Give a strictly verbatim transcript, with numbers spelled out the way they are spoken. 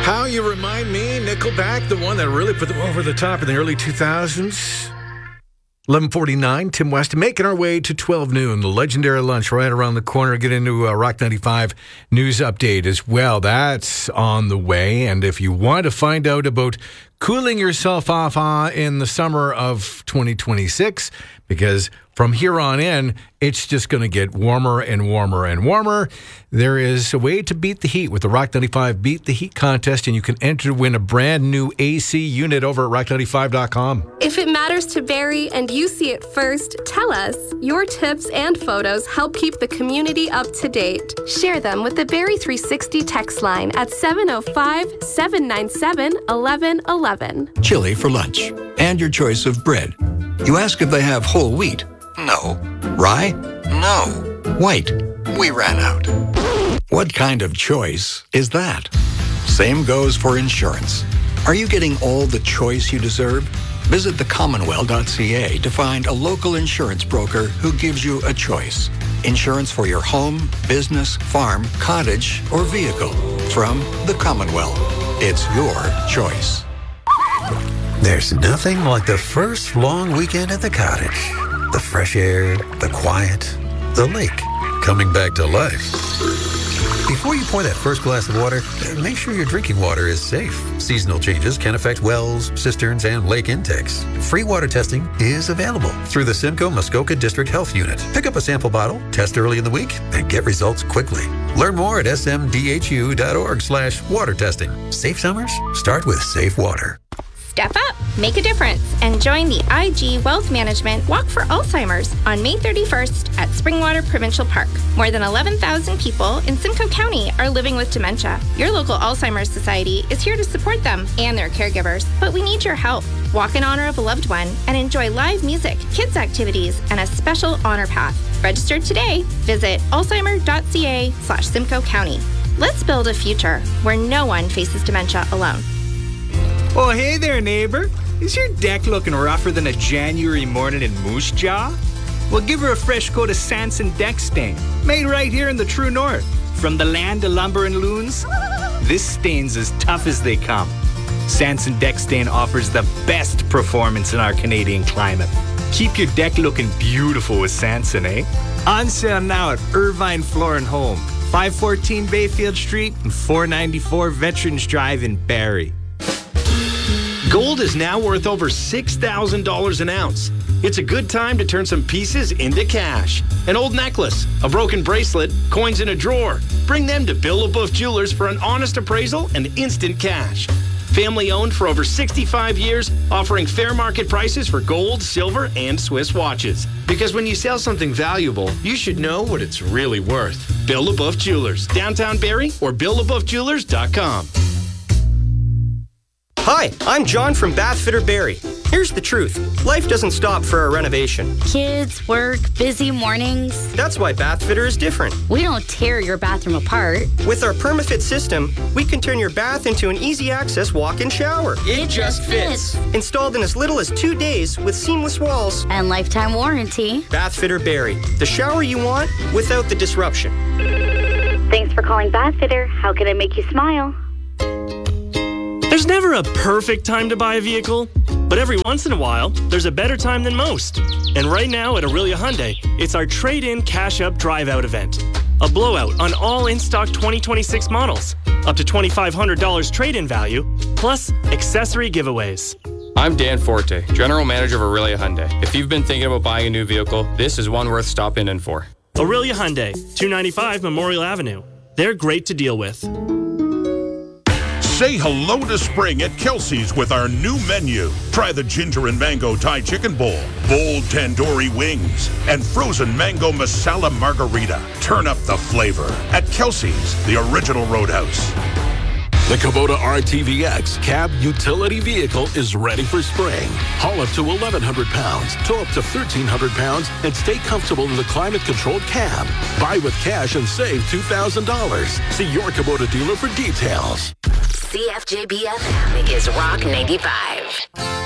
How You Remind Me, Nickelback, the one that really put them over the top in the early two thousands. eleven forty-nine, Tim West, making our way to twelve noon, the legendary lunch right around the corner. Get into a Rock ninety-five news update as well. That's on the way. And if you want to find out about cooling yourself off uh, in the summer of twenty twenty-six, because from here on in, it's just going to get warmer and warmer and warmer. There is a way to beat the heat with the Rock ninety-five Beat the Heat contest, and you can enter to win a brand new A C unit over at rock ninety-five dot com. If it matters to Barrie and you see it first, tell us. Your tips and photos help keep the community up to date. Share them with the Barrie three sixty text line at seven oh five, seven nine seven, one one one one. Chili for lunch. And your choice of bread. You ask if they have whole wheat. No. Rye? No. White? We ran out. What kind of choice is that? Same goes for insurance. Are you getting all the choice you deserve? Visit the commonwealth dot c a to find a local insurance broker who gives you a choice. Insurance for your home, business, farm, cottage, or vehicle. From the Commonwealth. It's your choice. There's nothing like the first long weekend at the cottage. The fresh air, the quiet, the lake coming back to life. Before you pour that first glass of water, make sure your drinking water is safe. Seasonal changes can affect wells, cisterns, and lake intakes. Free water testing is available through the Simcoe Muskoka District Health Unit. Pick up a sample bottle, test early in the week, and get results quickly. Learn more at s m d h u dot org slash water testing. Safe summers start with safe water. Step up, make a difference, and join the I G Wealth Management Walk for Alzheimer's on May thirty-first at Springwater Provincial Park. More than eleven thousand people in Simcoe County are living with dementia. Your local Alzheimer's Society is here to support them and their caregivers, but we need your help. Walk in honor of a loved one and enjoy live music, kids activities, and a special honor path. Register today. Visit alzheimer dot c a slash Simcoe County. Let's build a future where no one faces dementia alone. Oh, hey there, neighbor. Is your deck looking rougher than a January morning in Moose Jaw? Well, give her a fresh coat of Sanson Deck Stain, made right here in the true north. From the land of lumber and loons, this stain's as tough as they come. Sanson Deck Stain offers the best performance in our Canadian climate. Keep your deck looking beautiful with Sanson, eh? On sale now at Irvine Floor and Home, five fourteen Bayfield Street and four ninety-four Veterans Drive in Barrie. Gold is now worth over six thousand dollars an ounce. It's a good time to turn some pieces into cash. An old necklace, a broken bracelet, coins in a drawer. Bring them to Bill LaBeouf Jewelers for an honest appraisal and instant cash. Family owned for over sixty-five years, offering fair market prices for gold, silver, and Swiss watches. Because when you sell something valuable, you should know what it's really worth. Bill LaBeouf Jewelers, downtown Barrie, or bill labeouf jewelers dot com. Hi, I'm John from Bathfitter Barrie. Here's the truth. Life doesn't stop for a renovation. Kids, work, busy mornings. That's why Bathfitter is different. We don't tear your bathroom apart. With our PermaFit system, we can turn your bath into an easy-access walk-in shower. It, it just fits. fits. Installed in as little as two days with seamless walls. And lifetime warranty. Bathfitter Barrie. The shower you want without the disruption. Thanks for calling Bathfitter. How can I make you smile? There's never a perfect time to buy a vehicle, but every once in a while, there's a better time than most. And right now at Aurelia Hyundai, it's our trade-in cash-up drive-out event. A blowout on all in-stock twenty twenty-six models. Up to twenty-five hundred dollars trade-in value, plus accessory giveaways. I'm Dan Forte, General Manager of Aurelia Hyundai. If you've been thinking about buying a new vehicle, this is one worth stopping in for. Aurelia Hyundai, two ninety-five Memorial Avenue. They're great to deal with. Say hello to spring at Kelsey's with our new menu. Try the ginger and mango Thai chicken bowl, bold tandoori wings, and frozen mango masala margarita. Turn up the flavor at Kelsey's, the original Roadhouse. The Kubota R T V X cab utility vehicle is ready for spring. Haul up to eleven hundred pounds, tow up to thirteen hundred pounds, and stay comfortable in the climate-controlled cab. Buy with cash and save two thousand dollars. See your Kubota dealer for details. C F J B F M is Rock ninety-five.